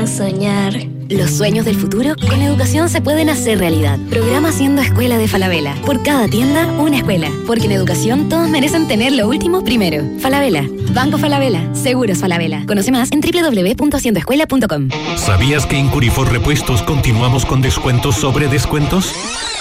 a soñar. Los sueños del futuro con educación se pueden hacer realidad. Programa Siendo Escuela de Falabella. Por cada tienda, una escuela. Porque en educación todos merecen tener lo último primero. Falabella. Banco Falabella. Seguros Falabella. Conoce más en www.haciendoescuela.com. ¿Sabías que en Curifor Repuestos continuamos con descuentos sobre descuentos?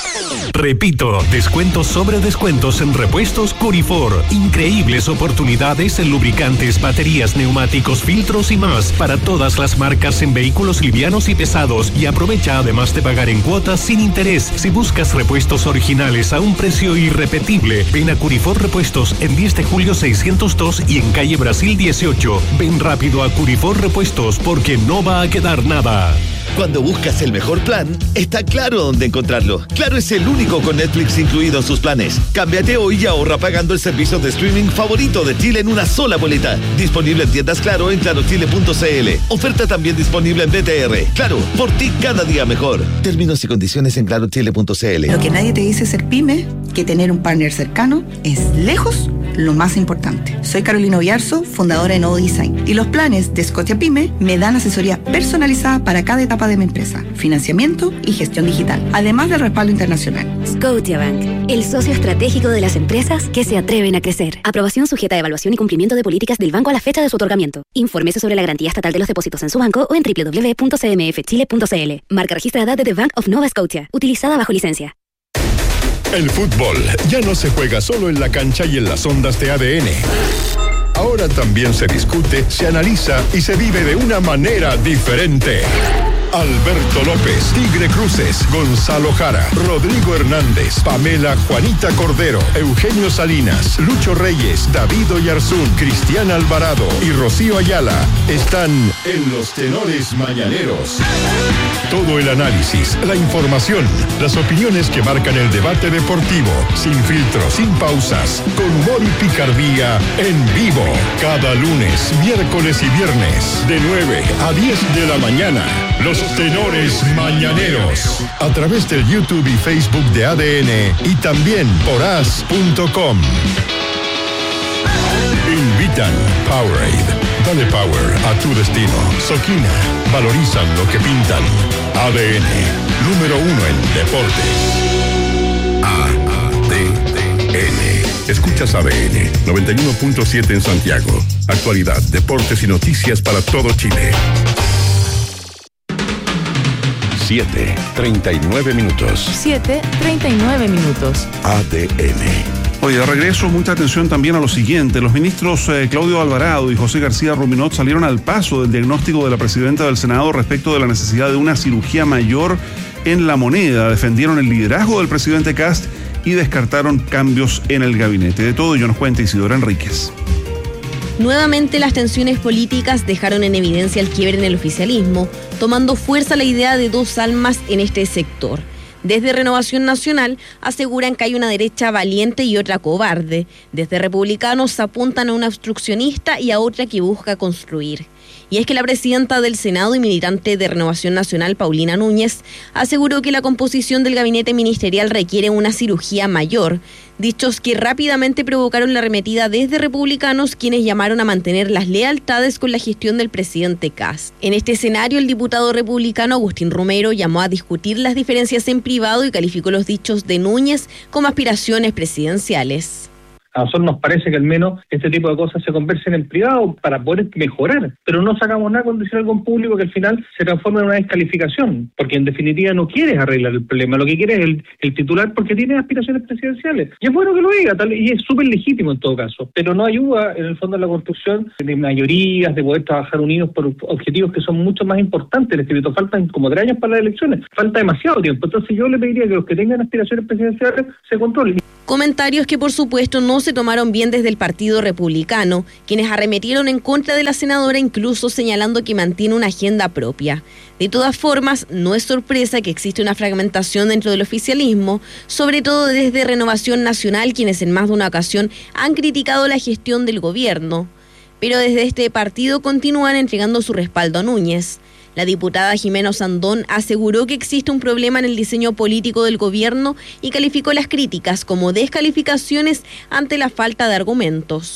Repito, descuentos sobre descuentos en Repuestos Curifor. Increíbles oportunidades en lubricantes, baterías, neumáticos, filtros y más para todas las marcas en vehículos livianos y pesados. Y aprovecha además de pagar en cuotas sin interés. Si buscas repuestos originales a un precio irrepetible, ven a Curifor Repuestos en 10 de julio 602 y en calle Brasil 18. Ven rápido a Curifor Repuestos porque no va a quedar nada. Cuando buscas el mejor plan, está Claro dónde encontrarlo. Claro es el único con Netflix incluido en sus planes. Cámbiate hoy y ahorra pagando el servicio de streaming favorito de Chile en una sola boleta. Disponible en tiendas Claro en clarochile.cl. Oferta también disponible en BTR. Claro, por ti cada día mejor. Términos y condiciones en clarochile.cl. Lo que nadie te dice ser pyme, que tener un partner cercano es lejos lo más importante. Soy Carolina Villarzo, fundadora de Novo Design, y los planes de Scotiapyme me dan asesoría personalizada para cada etapa de mi empresa, financiamiento y gestión digital, además del respaldo internacional. Scotiabank, el socio estratégico de las empresas que se atreven a crecer. Aprobación sujeta a evaluación y cumplimiento de políticas del banco a la fecha de su otorgamiento. Infórmese sobre la garantía estatal de los depósitos en su banco o en www.cmfchile.cl. Marca registrada de The Bank of Nova Scotia, utilizada bajo licencia. El fútbol ya no se juega solo en la cancha y en las ondas de ADN. Ahora también se discute, se analiza y se vive de una manera diferente. Alberto López, Tigre Cruces, Gonzalo Jara, Rodrigo Hernández, Pamela Juanita Cordero, Eugenio Salinas, Lucho Reyes, David Oyarzún, Cristian Alvarado y Rocío Ayala están en los Tenores Mañaneros. Todo el análisis, la información, las opiniones que marcan el debate deportivo, sin filtros, sin pausas, con humor y picardía, en vivo. Cada lunes, miércoles y viernes, de 9 a 10 de la mañana. Los Tenores Mañaneros, a través del YouTube y Facebook de ADN y también por as.com. Invitan Powerade. Dale power a tu destino. Soquina. Valorizan lo que pintan. ADN. Número 1 en deportes. ADN. Escuchas ADN 91.7 en Santiago. Actualidad, deportes y noticias para todo Chile. 7:39 minutos. 7:39 minutos. ADN. Oye, de regreso, mucha atención también a lo siguiente. Los ministros Claudio Alvarado y José García Ruminot salieron al paso del diagnóstico de la presidenta del Senado respecto de la necesidad de una cirugía mayor en La Moneda. Defendieron el liderazgo del presidente Kast y descartaron cambios en el gabinete. De todo ello nos cuenta Isidora Enríquez. Nuevamente las tensiones políticas dejaron en evidencia el quiebre en el oficialismo, tomando fuerza la idea de dos almas en este sector. Desde Renovación Nacional aseguran que hay una derecha valiente y otra cobarde. Desde Republicanos apuntan a una obstruccionista y a otra que busca construir. Y es que la presidenta del Senado y militante de Renovación Nacional, Paulina Núñez, aseguró que la composición del gabinete ministerial requiere una cirugía mayor, dichos que rápidamente provocaron la arremetida desde Republicanos, quienes llamaron a mantener las lealtades con la gestión del presidente Kast. En este escenario, el diputado republicano Agustín Romero llamó a discutir las diferencias en privado y calificó los dichos de Núñez como aspiraciones presidenciales. A nosotros nos parece que al menos este tipo de cosas se conversen en privado para poder mejorar, pero no sacamos nada con decir algo en público que al final se transforma en una descalificación, porque en definitiva no quieres arreglar el problema, lo que quieres es el titular porque tiene aspiraciones presidenciales. Y es bueno que lo diga, y es súper legítimo en todo caso, pero no ayuda en el fondo en la construcción de mayorías, de poder trabajar unidos por objetivos que son mucho más importantes. El escrito faltan como 3 años para las elecciones, falta demasiado tiempo, entonces yo le pediría que los que tengan aspiraciones presidenciales se controlen. Comentarios que por supuesto no se tomaron bien desde el Partido Republicano, quienes arremetieron en contra de la senadora, incluso señalando que mantiene una agenda propia. De todas formas, no es sorpresa que existe una fragmentación dentro del oficialismo, sobre todo desde Renovación Nacional, quienes en más de una ocasión han criticado la gestión del gobierno. Pero desde este partido continúan entregando su respaldo a Núñez. La diputada Jimena Sandón aseguró que existe un problema en el diseño político del gobierno y calificó las críticas como descalificaciones ante la falta de argumentos.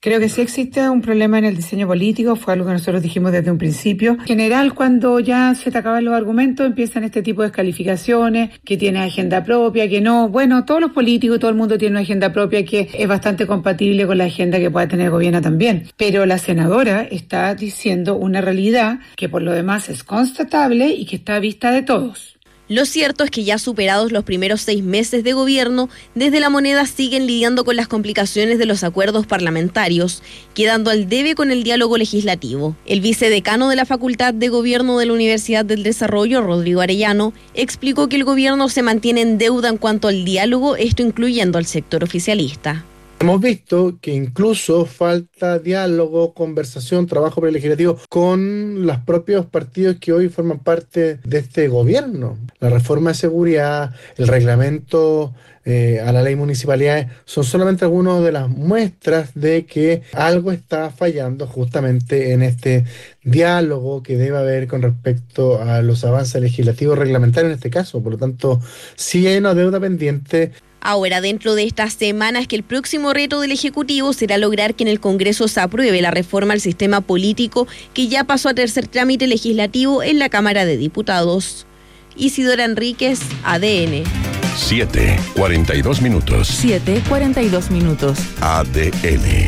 Creo que sí existe un problema en el diseño político, fue algo que nosotros dijimos desde un principio. En general, cuando ya se te acaban los argumentos, empiezan este tipo de descalificaciones, que tiene agenda propia, que no. Bueno, todos los políticos, todo el mundo tiene una agenda propia que es bastante compatible con la agenda que pueda tener el gobierno también. Pero la senadora está diciendo una realidad que por lo demás es constatable y que está a vista de todos. Lo cierto es que ya superados los primeros 6 meses de gobierno, desde La Moneda siguen lidiando con las complicaciones de los acuerdos parlamentarios, quedando al debe con el diálogo legislativo. El vicedecano de la Facultad de Gobierno de la Universidad del Desarrollo, Rodrigo Arellano, explicó que el gobierno se mantiene en deuda en cuanto al diálogo, esto incluyendo al sector oficialista. Hemos visto que incluso falta diálogo, conversación, trabajo prelegislativo con los propios partidos que hoy forman parte de este gobierno. La reforma de seguridad, el reglamento a la ley de municipalidades son solamente algunas de las muestras de que algo está fallando justamente en este diálogo que debe haber con respecto a los avances legislativos reglamentarios en este caso. Por lo tanto, sí hay una deuda pendiente. Ahora, dentro de estas semanas, que el próximo reto del Ejecutivo será lograr que en el Congreso se apruebe la reforma al sistema político que ya pasó a tercer trámite legislativo en la Cámara de Diputados. Isidora Enríquez, ADN. 7:42 minutos. 7:42 minutos. ADN.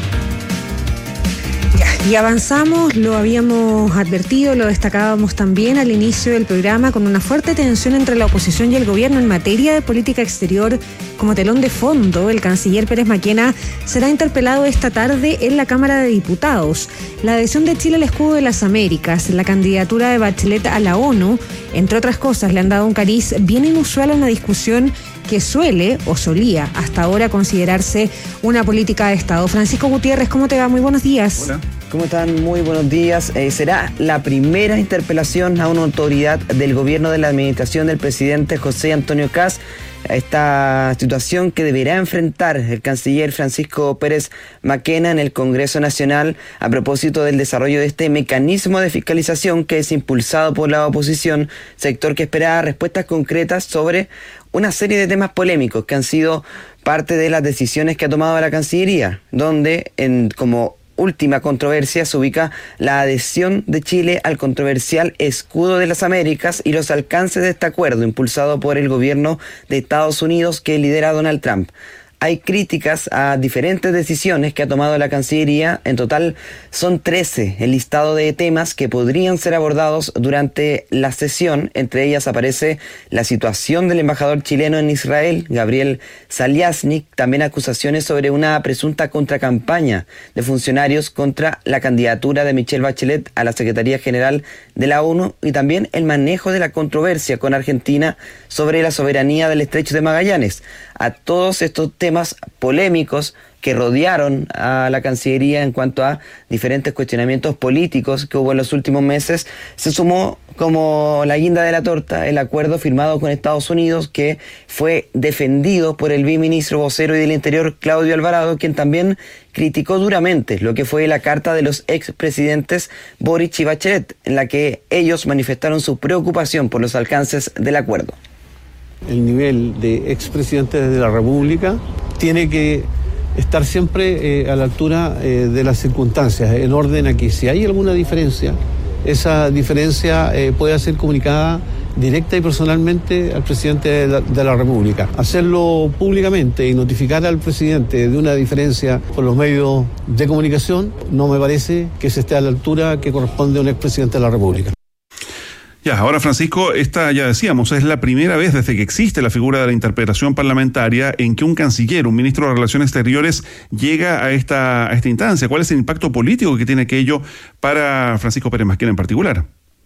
Y avanzamos, lo habíamos advertido, lo destacábamos también al inicio del programa, con una fuerte tensión entre la oposición y el gobierno en materia de política exterior. Como telón de fondo, el canciller Pérez Mackenna será interpelado esta tarde en la Cámara de Diputados. La adhesión de Chile al escudo de las Américas, la candidatura de Bachelet a la ONU, entre otras cosas, le han dado un cariz bien inusual a una discusión que suele o solía hasta ahora considerarse una política de Estado. Francisco Gutiérrez, ¿cómo te va? Muy buenos días. Hola. ¿Cómo están? Muy buenos días. Será la primera interpelación a una autoridad del gobierno de la administración del presidente José Antonio Kast. Esta situación que deberá enfrentar el canciller Francisco Pérez Mackenna en el Congreso Nacional a propósito del desarrollo de este mecanismo de fiscalización que es impulsado por la oposición, sector que espera respuestas concretas sobre una serie de temas polémicos que han sido parte de las decisiones que ha tomado la Cancillería, donde como última controversia se ubica la adhesión de Chile al controversial escudo de las Américas y los alcances de este acuerdo impulsado por el gobierno de Estados Unidos que lidera Donald Trump. Hay críticas a diferentes decisiones que ha tomado la Cancillería. En total son 13 el listado de temas que podrían ser abordados durante la sesión. Entre ellas aparece la situación del embajador chileno en Israel, Gabriel Saliasnik, también acusaciones sobre una presunta contracampaña de funcionarios contra la candidatura de Michelle Bachelet a la Secretaría General de la ONU y también el manejo de la controversia con Argentina sobre la soberanía del Estrecho de Magallanes. A todos estos temas polémicos que rodearon a la Cancillería en cuanto a diferentes cuestionamientos políticos que hubo en los últimos meses, se sumó como la guinda de la torta el acuerdo firmado con Estados Unidos que fue defendido por el viceministro vocero y del Interior Claudio Alvarado, quien también criticó duramente lo que fue la carta de los expresidentes Boric y Bachelet, en la que ellos manifestaron su preocupación por los alcances del acuerdo. El nivel de expresidentes de la República tiene que estar siempre a la altura de las circunstancias, en orden a que si hay alguna diferencia, esa diferencia pueda ser comunicada directa y personalmente al presidente de la República. Hacerlo públicamente y notificar al presidente de una diferencia por los medios de comunicación no me parece que se esté a la altura que corresponde a un expresidente de la República. Ya, ahora Francisco, esta ya decíamos, es la primera vez desde que existe la figura de la interpelación parlamentaria en que un canciller, un ministro de Relaciones Exteriores, llega a esta instancia. ¿Cuál es el impacto político que tiene aquello para Francisco Pérez Mackenna en particular?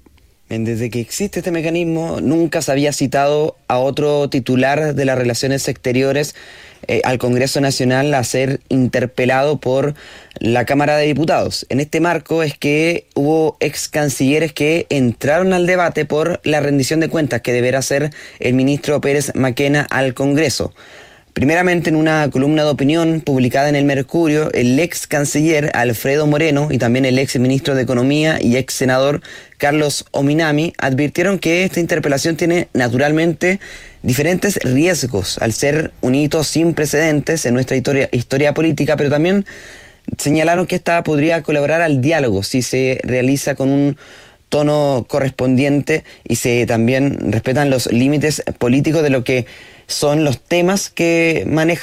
Desde que existe este mecanismo, nunca se había citado a otro titular de las Relaciones Exteriores al Congreso Nacional a ser interpelado por la Cámara de Diputados. En este marco es que hubo ex cancilleres que entraron al debate por la rendición de cuentas que deberá hacer el ministro Pérez Mackenna al Congreso. Primeramente, en una columna de opinión publicada en El Mercurio, el ex canciller Alfredo Moreno y también el ex ministro de Economía y ex senador Carlos Ominami advirtieron que esta interpelación tiene naturalmente diferentes riesgos al ser un hito sin precedentes en nuestra historia política, pero también señalaron que esta podría colaborar al diálogo si se realiza con un tono correspondiente y se también respetan los límites políticos de lo que son los temas que maneja